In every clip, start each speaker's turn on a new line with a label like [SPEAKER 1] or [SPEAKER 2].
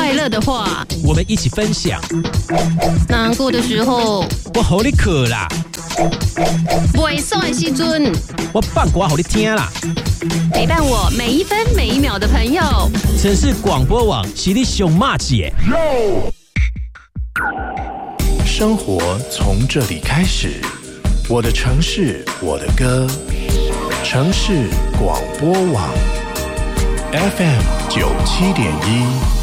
[SPEAKER 1] 快乐的话，
[SPEAKER 2] 我们一起分享；
[SPEAKER 1] 难过的时候，
[SPEAKER 2] 我好你可啦；
[SPEAKER 1] 袂爽的时阵，
[SPEAKER 2] 我放歌好你听啦。
[SPEAKER 1] 陪伴我每一分每一秒的朋友，
[SPEAKER 2] 城市广播网是你上马姐。
[SPEAKER 3] 生活从这里开始，我的城市，我的歌，城市广播网 FM97.1。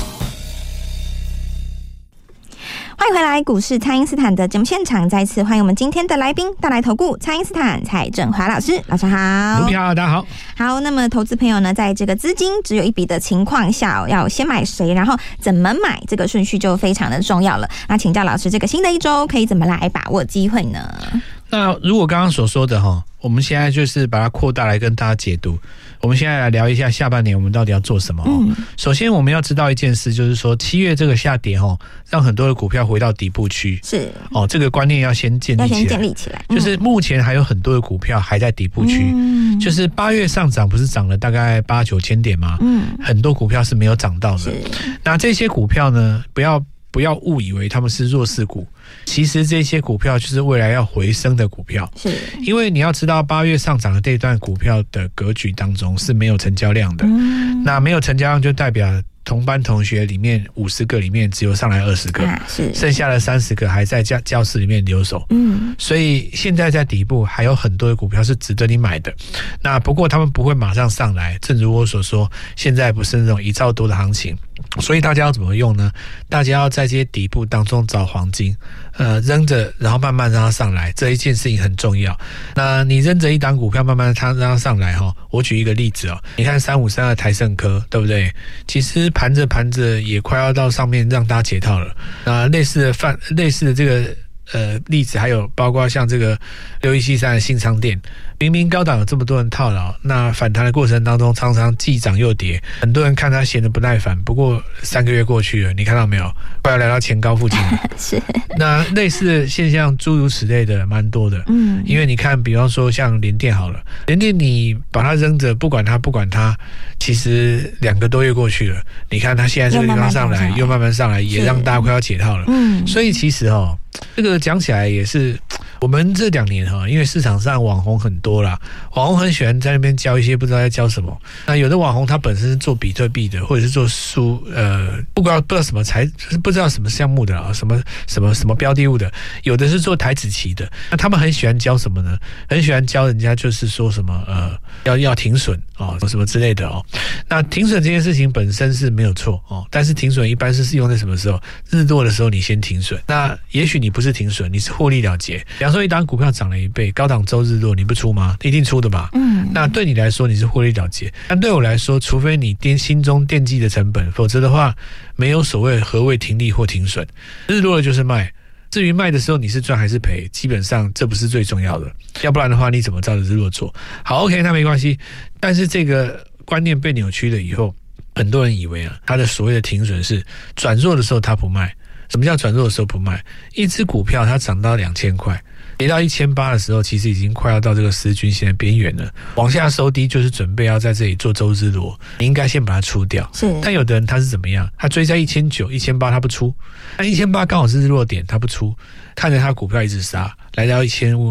[SPEAKER 4] 欢迎回来，股市蔡因斯坦的节目现场，再次欢迎我们今天的来宾，大来投顾蔡因斯坦蔡正华老师，老师好。
[SPEAKER 5] 卢平好，大家好。
[SPEAKER 4] 好，那么投资朋友呢，在这个资金只有一笔的情况下，要先买谁，然后怎么买，这个顺序就非常的重要了。那请教老师，这个新的一周可以怎么来把握机会呢？
[SPEAKER 5] 那如果刚刚所说的我们现在就是把它扩大来跟大家解读。我们现在来聊一下下半年我们到底要做什么。首先我们要知道一件事，就是说7月这个下跌让很多的股票回到底部区，是这个观念要先建立起来。就是目前还有很多的股票还在底部区，就是8月上涨不是涨了大概8-9千点吗？很多股票是没有涨到的。那这些股票呢，不要误以为他们是弱势股，其实这些股票就是未来要回升的股票。是，因为你要知道8月上涨的这一段股票的格局当中是没有成交量的。那没有成交量就代表同班同学里面50个里面只有上来20个，剩下的30个还在教室里面留守。所以现在在底部还有很多的股票是值得你买的。那不过他们不会马上上来，正如我所说，现在不是那种1兆多的行情。所以大家要怎么用呢？大家要在这些底部当中找黄金，扔着，然后慢慢让它上来，这一件事情很重要。那你扔着一档股票，慢慢让它上来我举一个例子你看3532台盛科，对不对？其实盘着也快要到上面让大家解套了。那类似的这个例子还有包括像这个6173的信昌电，明明高档有这么多人套牢，那反弹的过程当中常常既涨又跌，很多人看他闲得不耐烦。不过3个月过去了，你看到没有？快要来到前高附近了。是。那类似的现象诸如此类的蛮多的。因为你看，比方说像联电好了，联电你把它扔着不管它，其实2个多月过去了，你看它现在这个地方上来，又慢慢上来，也让大家快要解套了。所以其实这个讲起来也是，我们这2年因为市场上网红很多啦，网红很喜欢在那边教一些不知道在教什么。那有的网红他本身是做比特币的，或者是做不知道什么不知道什么项目的什么标的物的，有的是做台指期的。那他们很喜欢教什么呢？很喜欢教人家就是说什么要停损什么之类的那停损这件事情本身是没有错但是停损一般是用在什么时候？日落的时候你先停损。那也许你不是停损，你是获利了结。比方说一档股票涨了1倍，高档周日落，你不出吗？一定出的吧。那对你来说你是获利了结，但对我来说，除非你心中惦记的成本，否则的话没有所谓何谓停利或停损。日落了就是卖，至于卖的时候你是赚还是赔，基本上这不是最重要的，要不然的话你怎么照着日落做？好 OK， 那没关系。但是这个观念被扭曲了以后，很多人以为他的所谓的停损是转弱的时候他不卖。什么叫转弱的时候不卖？一只股票它涨到2000块，跌到1800的时候，其实已经快要到这个10均线的边缘了，往下收低就是准备要在这里做周日落，你应该先把它出掉。但有的人他是怎么样？他追在1900、1800他不出，那1800刚好是日落点他不出，看着他股票一直杀，来到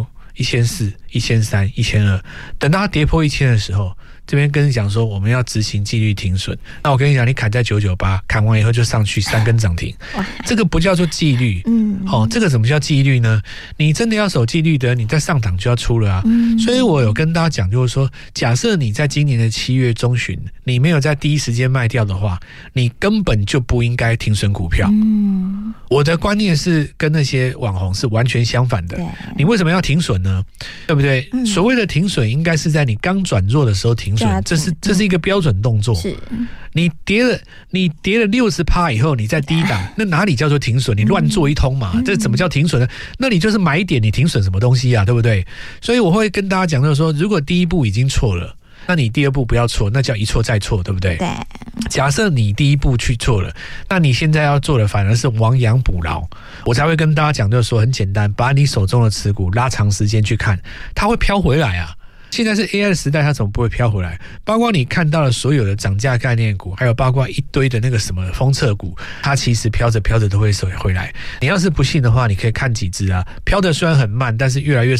[SPEAKER 5] 1500、1400、1300、1200，等到他跌破1000的时候，这边跟你讲说我们要执行纪律停损。那我跟你讲，你砍在998，砍完以后就上去3根涨停，这个不叫做纪律。这个怎么叫纪律呢？你真的要守纪律的，你在上档就要出了啊。所以我有跟大家讲，就是说，假设你在今年的7月中旬，你没有在第一时间卖掉的话，你根本就不应该停损股票。我的观念是跟那些网红是完全相反的。你为什么要停损呢？对不对？所谓的停损应该是在你刚转弱的时候停损，这是一个标准动作。你跌了60%以后，你在低档，那哪里叫做停损？你乱做一通嘛，这怎么叫停损呢？那你就是买点，你停损什么东西啊？对不对？所以我会跟大家讲，就是说，如果第一步已经错了，那你第二步不要错，那叫一错再错，对不对？对。假设你第一步去错了，那你现在要做的反而是亡羊补牢。我才会跟大家讲，就是说很简单，把你手中的持股拉长时间去看，它会飘回来啊。 现在是 AI 的时代，它怎么不会飘回来？包括你看到的所有的涨价概念股，还有包括一堆的那个什么封测股，它其实飘着飘着都会回来。你要是不信的话，你可以看几只啊，飘的虽然很慢，但是越来越